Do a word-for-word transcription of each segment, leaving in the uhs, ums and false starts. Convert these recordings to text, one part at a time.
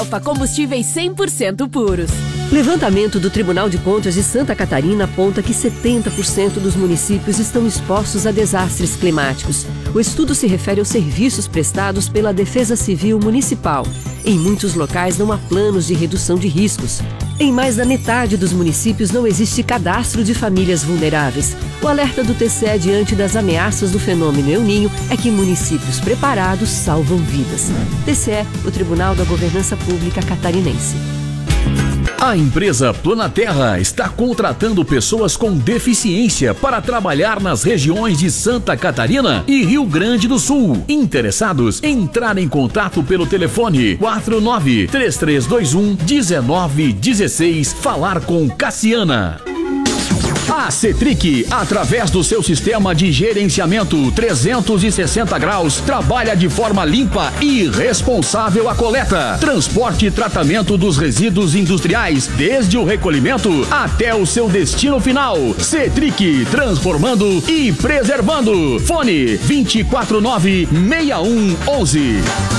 Combustíveis cem por cento puros. Levantamento do Tribunal de Contas de Santa Catarina aponta que setenta por cento dos municípios estão expostos a desastres climáticos. O estudo se refere aos serviços prestados pela Defesa Civil Municipal. Em muitos locais não há planos de redução de riscos. Em mais da metade dos municípios não existe cadastro de famílias vulneráveis. O alerta do T C E diante das ameaças do fenômeno El Niño é que municípios preparados salvam vidas. T C E, o Tribunal da Governança Pública Catarinense. A empresa Planaterra está contratando pessoas com deficiência para trabalhar nas regiões de Santa Catarina e Rio Grande do Sul. Interessados? Entrar em contato pelo telefone quatro nove três três dois um um nove um seis. Falar com Cassiana. A Cetric, através do seu sistema de gerenciamento trezentos e sessenta graus, trabalha de forma limpa e responsável a coleta, transporte e tratamento dos resíduos industriais, desde o recolhimento até o seu destino final. Cetric, transformando e preservando. Fone vinte e quatro nove, seis um onze.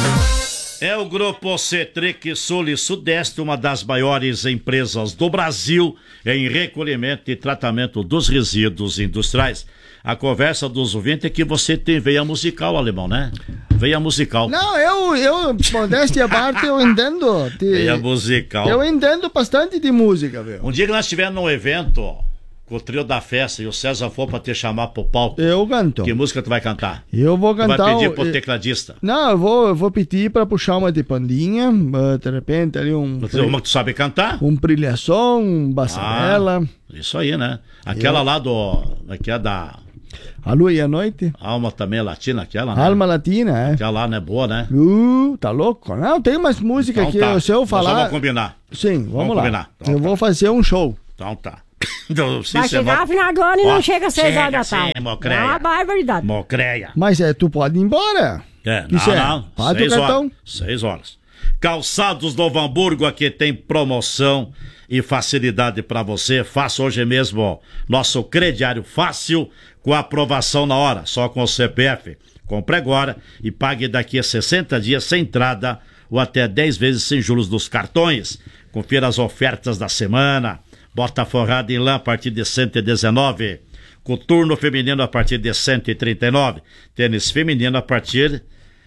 É o Grupo Cetric Sul e Sudeste, uma das maiores empresas do Brasil em recolhimento e tratamento dos resíduos industriais. A conversa dos ouvintes é que você tem veia musical, Alemão, né? Veia musical. Não, eu, eu modéstia à parte, eu entendo. De, veia musical. Eu entendo bastante de música, viu? Um dia que nós estivermos num evento, ó, com o trio da festa, e o César for pra te chamar pro palco, eu canto. Que música tu vai cantar? Eu vou cantar. Tu vai pedir pro eu, tecladista? Não, eu vou, eu vou pedir pra puxar uma de pandinha, de repente ali um... Uma que tu sabe cantar? Um brilhação, um bassarela. Ah, isso aí, né? Aquela eu... lá do... Aqui é da... A Lua e a Noite. Alma também é latina, aquela, né? Alma Latina, é. Aquela lá, né? Boa, né? Uh, tá louco? Não, tem umas músicas então, que tá. Se eu falar... Nós vamos combinar. Sim, vamos, vamos lá. Combinar. Então, eu tá. vou fazer um show. Então tá. Então, vai chegar no final do ano e ó, não chega às seis horas da tarde. Mocreia. É uma barbaridade. Mocreia. Mas é, tu pode ir embora. É, não, Isso é? não. Paga seis o cartão. Horas. Seis horas. Calçados Novo Hamburgo, aqui tem promoção e facilidade para você. Faça hoje mesmo ó, nosso crediário fácil com aprovação na hora, só com o C P F. Compre agora e pague daqui a sessenta dias sem entrada ou até dez vezes sem juros dos cartões. Confira as ofertas da semana. Bota forrada em lã a partir de cento e dezenove. Coturno feminino a partir de cento e trinta e nove. Tênis feminino a partir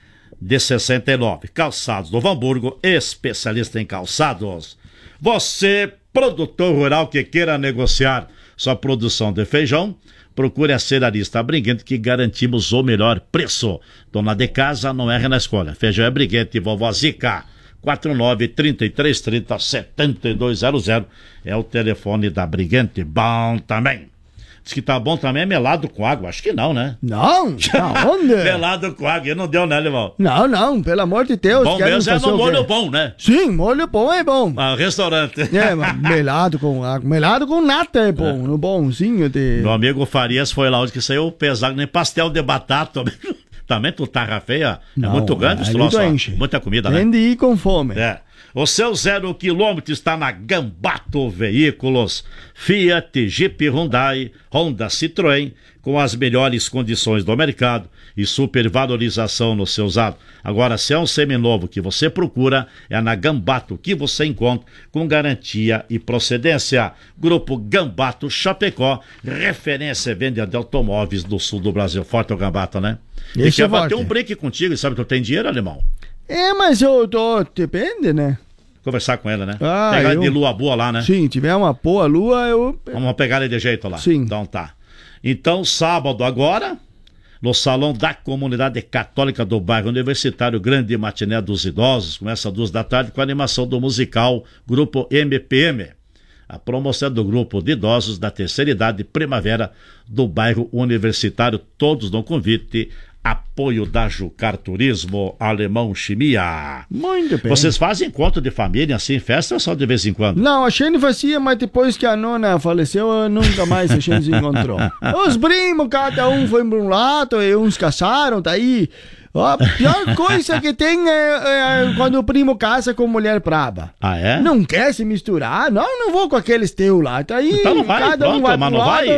de sessenta e nove. Calçados Novo Hamburgo, especialista em calçados. Você, produtor rural que queira negociar sua produção de feijão, procure a Cerealista Briguente que garantimos o melhor preço. Dona de casa, não erra na escolha. Feijão é Briguente, vovó Zica. quatro nove três três três zero sete dois zero zero é o telefone da Briguente. Bom também. Diz que tá bom também é melado com água. Acho que não, né? Não, tá onde? Melado com água, não deu, né, Leval? Não, não, pelo amor de Deus. Bom mesmo é no molho bom, né? Sim, molho bom é bom. Ah, restaurante. É, melado com água. Melado com nata é bom, é. No bonzinho de... Meu amigo Farias foi lá onde que saiu pesado, nem pastel de batata também. Também tu tarra feia, é não, muito grande os troços, muita comida, né? Tem de ir com fome. É. O seu zero quilômetro está na Gambato Veículos, Fiat, Jeep, Hyundai, Honda, Citroën, com as melhores condições do mercado e supervalorização no seu usado. Agora, se é um seminovo que você procura, é na Gambato que você encontra com garantia e procedência. Grupo Gambato Chapecó, referência e venda de automóveis do sul do Brasil. Forte o Gambato, né? Ele quer bater um break contigo, sabe que tu tem dinheiro, alemão? É, mas eu tô... Depende, né? Conversar com ela, né? Ah, pegar eu... de lua boa lá, né? Sim, tiver uma boa lua, eu... Vamos pegar ele de jeito lá. Sim. Então tá. Então, sábado agora, no Salão da Comunidade Católica do Bairro Universitário, grande matiné dos idosos, começa às duas da tarde com a animação do musical Grupo M P M. A promoção do grupo de idosos da terceira idade primavera do bairro Universitário, todos no convite. Apoio da Jucar Turismo, Alemão Chimia. Muito bem. Vocês fazem encontro de família, assim, festa ou só de vez em quando? Não, a gente fazia, mas depois que a nona faleceu, nunca mais a gente se encontrou. Os primos, cada um foi para um lado, e uns casaram, tá aí. A pior coisa que tem é, é quando o primo casa com mulher braba. Ah, é? Não quer se misturar. Não, não vou com aqueles teus lá. Tá aí, então não vai, cada pronto, um vai mas pro não lado. vai.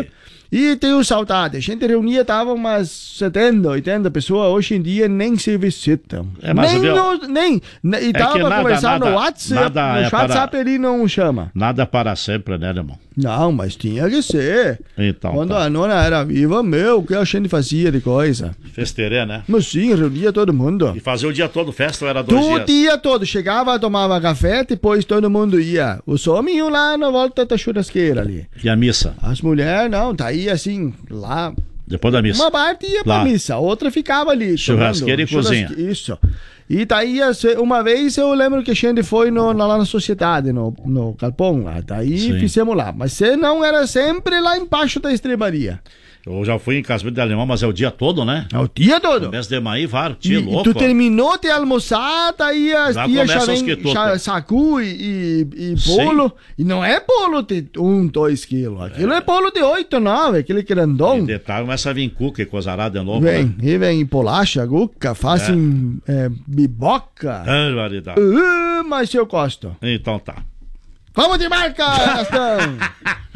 E tenho saudade. A gente reunia, tava umas setenta, oitenta pessoas. Hoje em dia nem se visitam. É, mas nem, viu, no, nem. E é tava que pra nada, conversar nada, no WhatsApp. nada No é WhatsApp para- ele não chama. Nada para sempre, né, irmão? Não, mas tinha que ser. Então, Quando tá. a nona era viva, meu, o que a gente fazia de coisa? Festerê, né? Mas sim, reunia todo mundo. E fazia o dia todo festa ou era dois O dias? dia todo. Chegava, tomava café, depois todo mundo ia. Os homens iam lá na volta da churrasqueira ali. E a missa? As mulheres, não, tá aí assim, lá. Depois da missa? Uma parte ia pra Lá. missa, a outra ficava ali. Churrasqueira tomando e cozinha. churrasque- Isso. E daí, uma vez eu lembro que a gente foi no, na- lá na sociedade, no, no Calpão lá. Daí Sim. fizemos lá. Mas se não era sempre lá embaixo da estrebaria. Eu já fui em casamento de alemão, mas é o dia todo, né? É o dia todo. Começa de manhã e vários, E, tia e louco. tu terminou de almoçar, daí a Já tia começa já os vem quitutos. cha- sacu e, e, e Sim. bolo. E não é bolo de um, dois quilos. Aquilo é, bolo de oito, nove, aquele grandão. E detalhe, começa a vir cuca e coisa arada de novo. Vem, Né? e vem bolacha, guca, fazem é, biboca. Barbaridade. Uh, mas eu gosto. Então tá. Vamos de marca, Gastão!